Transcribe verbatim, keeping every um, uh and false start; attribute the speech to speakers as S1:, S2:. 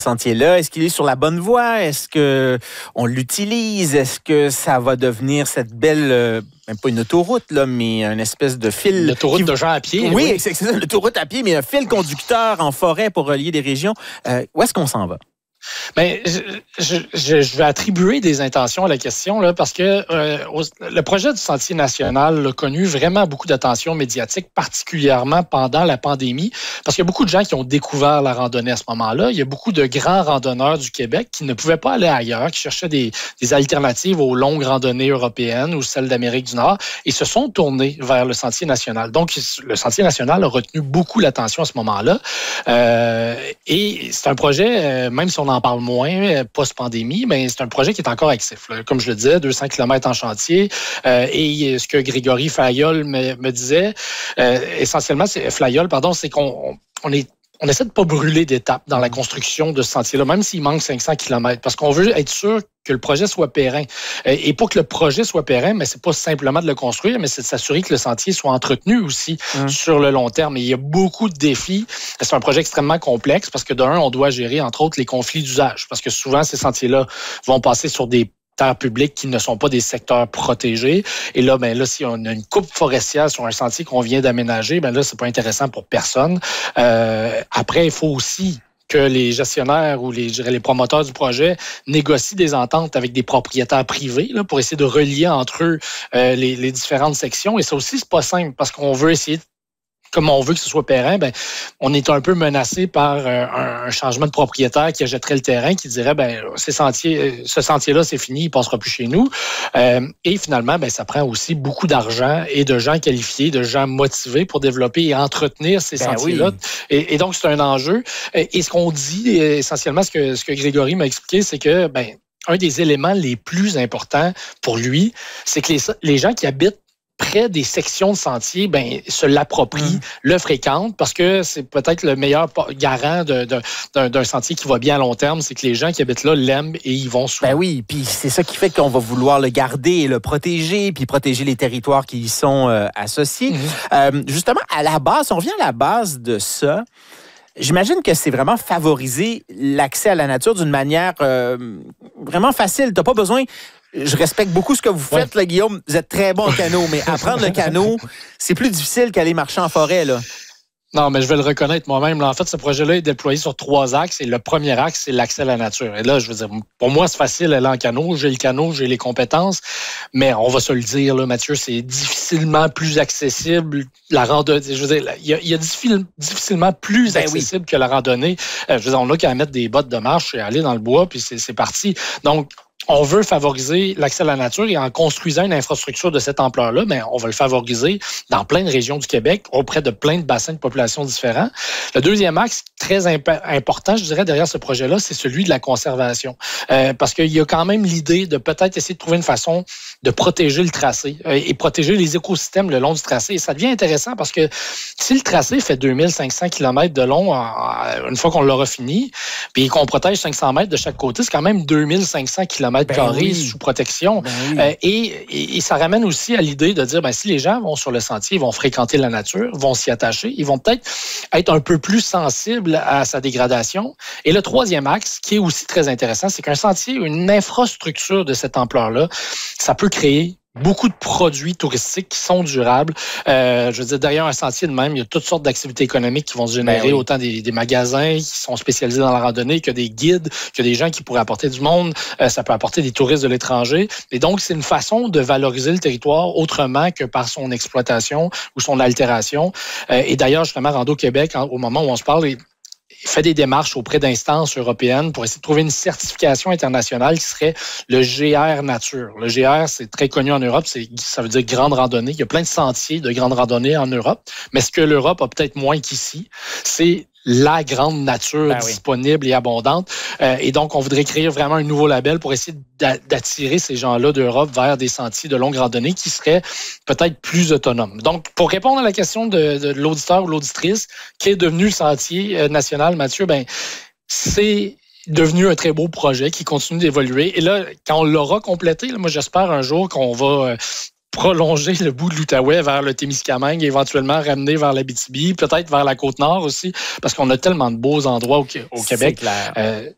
S1: sentier-là, est-ce qu'il est sur la bonne voie? Est-ce qu'on l'utilise? Est-ce que ça va devenir cette belle, euh, même pas une autoroute, là, mais une espèce de fil...
S2: L'autoroute qui... de gens à pied.
S1: Oui, oui. c'est, c'est ça, l'autoroute à pied, mais un fil conducteur en forêt pour relier des régions. Euh, où est-ce qu'on s'en va?
S2: Bien, je, je, je vais attribuer des intentions à la question là, parce que euh, le projet du Sentier national a connu vraiment beaucoup d'attention médiatique, particulièrement pendant la pandémie, parce qu'il y a beaucoup de gens qui ont découvert la randonnée à ce moment-là. Il y a beaucoup de grands randonneurs du Québec qui ne pouvaient pas aller ailleurs, qui cherchaient des, des alternatives aux longues randonnées européennes ou celles d'Amérique du Nord et se sont tournés vers le Sentier national. Donc, le Sentier national a retenu beaucoup l'attention à ce moment-là. Euh, et c'est un projet, même si on en parle moins post-pandémie, mais c'est un projet qui est encore actif. Là. Comme je le disais, deux cents kilomètres en chantier. Euh, et ce que Grégory Flahiol me, me disait, euh, essentiellement, c'est, Flahiol, pardon, c'est qu'on on est On essaie de ne pas brûler d'étapes dans la construction de ce sentier-là, même s'il manque cinq cents kilomètres, parce qu'on veut être sûr que le projet soit périn. Et pour que le projet soit périn, mais c'est pas simplement de le construire, mais c'est de s'assurer que le sentier soit entretenu aussi mmh. sur le long terme. Et il y a beaucoup de défis. C'est un projet extrêmement complexe parce que d'un, on doit gérer, entre autres, les conflits d'usage. Parce que souvent, ces sentiers-là vont passer sur des terres publiques qui ne sont pas des secteurs protégés. Et là, ben là, si on a une coupe forestière sur un sentier qu'on vient d'aménager, ben là, c'est pas intéressant pour personne. Euh, après, il faut aussi que les gestionnaires ou les, je dirais, les promoteurs du projet négocient des ententes avec des propriétaires privés là, pour essayer de relier entre eux euh, les, les différentes sections. Et ça aussi, c'est pas simple parce qu'on veut essayer de comme on veut que ce soit périn, ben, on est un peu menacé par euh, un, un changement de propriétaire qui achèterait le terrain, qui dirait, ben, ces sentiers, ce sentier-là, c'est fini, il passera plus chez nous. Euh, et finalement, ben, ça prend aussi beaucoup d'argent et de gens qualifiés, de gens motivés pour développer et entretenir ces ben sentiers-là. Oui. Et, et donc, c'est un enjeu. Et, et ce qu'on dit, essentiellement, ce que, ce que Grégory m'a expliqué, c'est que, ben, un des éléments les plus importants pour lui, c'est que les, les gens qui habitent près des sections de sentiers, ben, se l'approprient, mmh. le fréquentent, parce que c'est peut-être le meilleur garant de, de, d'un, d'un sentier qui va bien à long terme, c'est que les gens qui habitent là l'aiment et ils vont souvent.
S1: Ben oui, puis c'est ça qui fait qu'on va vouloir le garder et le protéger, puis protéger les territoires qui y sont euh, associés. Mmh. Euh, justement, à la base, on revient à la base de ça. J'imagine que c'est vraiment favoriser l'accès à la nature d'une manière euh, vraiment facile. T'as pas besoin... Je respecte beaucoup ce que vous faites, ouais. là, Guillaume. Vous êtes très bon en canot, mais apprendre le canot, c'est plus difficile qu'aller marcher en forêt, là.
S2: Non, mais je vais le reconnaître moi-même. Là, en fait, ce projet-là est déployé sur trois axes. Et le premier axe, c'est l'accès à la nature. Et là, je veux dire, pour moi, c'est facile aller en canot. J'ai le canot, j'ai les compétences. Mais on va se le dire, là, Mathieu, c'est difficilement plus accessible. La randonnée, je veux dire, il y a, il y a difficilement plus ben accessible oui. que la randonnée. Euh, je veux dire, on n'a qu'à mettre des bottes de marche et aller dans le bois, puis c'est, c'est parti. Donc, on veut favoriser l'accès à la nature et en construisant une infrastructure de cette ampleur-là, mais on va le favoriser dans plein de régions du Québec, auprès de plein de bassins de population différents. Le deuxième axe, très imp- important, je dirais, derrière ce projet-là, c'est celui de la conservation. Euh, parce qu'il y a quand même l'idée de peut-être essayer de trouver une façon de protéger le tracé euh, et protéger les écosystèmes le long du tracé. Et ça devient intéressant parce que si le tracé fait deux mille cinq cents kilomètres de long en, en, une fois qu'on l'aura fini, puis qu'on protège cinq cents mètres de chaque côté, c'est quand même deux mille cinq cents kilomètres Ben carrés oui. sous protection. Ben oui. euh, et, et, et ça ramène aussi à l'idée de dire, ben, si les gens vont sur le sentier, ils vont fréquenter la nature, vont s'y attacher, ils vont peut-être être un peu plus sensibles à sa dégradation. Et le troisième axe, qui est aussi très intéressant, c'est qu'un sentier, une infrastructure de cette ampleur-là, ça peut créer beaucoup de produits touristiques qui sont durables. Euh, je veux dire, derrière un sentier de même, il y a toutes sortes d'activités économiques qui vont se générer, ben oui. autant des, des magasins qui sont spécialisés dans la randonnée que des guides, que des gens qui pourraient apporter du monde. Euh, ça peut apporter des touristes de l'étranger. Et donc, c'est une façon de valoriser le territoire autrement que par son exploitation ou son altération. Euh, et d'ailleurs, justement, Rando Québec, au moment où on se parle, il fait des démarches auprès d'instances européennes pour essayer de trouver une certification internationale qui serait le G R Nature. Le G R, c'est très connu en Europe, c'est, ça veut dire grande randonnée. Il y a plein de sentiers de grande randonnée en Europe, mais ce que l'Europe a peut-être moins qu'ici, c'est la grande nature ben disponible oui. et abondante. Euh, et donc, on voudrait créer vraiment un nouveau label pour essayer d'attirer ces gens-là d'Europe vers des sentiers de longue randonnée qui seraient peut-être plus autonomes. Donc, pour répondre à la question de, de l'auditeur ou l'auditrice, qui est devenu le sentier national, Mathieu, ben c'est devenu un très beau projet qui continue d'évoluer. Et là, quand on l'aura complété, là, moi, j'espère un jour qu'on va... Euh, prolonger le bout de l'Outaouais vers le Témiscamingue, éventuellement ramener vers l'Abitibi, peut-être vers la Côte-Nord aussi, parce qu'on a tellement de beaux endroits au, au Québec.
S1: C'est clair.
S2: Euh,